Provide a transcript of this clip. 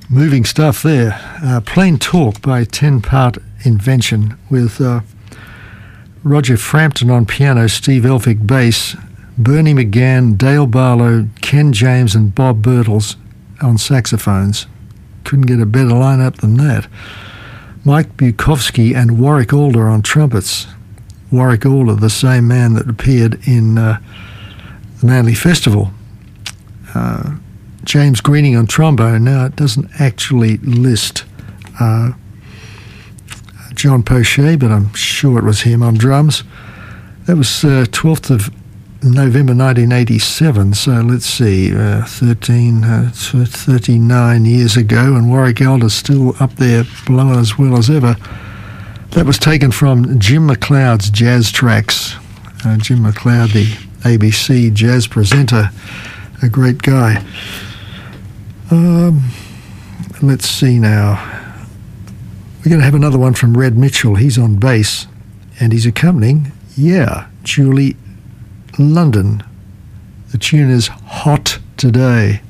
Moving stuff there. Plain Talk by 10 Part Invention with Roger Frampton on piano, Steve Elphick bass, Bernie McGann, Dale Barlow, Ken James and Bob Birtles on saxophones. Couldn't get a better lineup than that. Mike Bukowski and Warwick Alder on trumpets. Warwick Alder, the same man that appeared in the Manly Festival. James Greening on trombone. Now, it doesn't actually list John Poche, but I'm sure it was him on drums. That was 12th of November 1987, so let's see, 39 years ago, and Warwick Alder's still up there blowing as well as ever. That was taken from Jim McLeod's Jazz Tracks. Jim McLeod, the ABC jazz presenter, a great guy. Let's see now. We're going to have another one from Red Mitchell. He's on bass, and he's accompanying, Julie London. The tune is Hot Today.